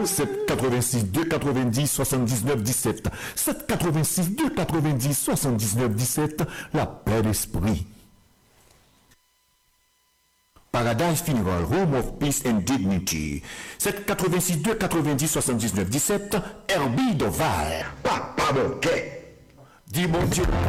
786 290 79 17. 786 290 79 17. La paix d'esprit. Paradise Funeral, Home of Peace and Dignity. 786 290 79 17. Herbie Doval. Papa Bonquet. Dis mon Dieu.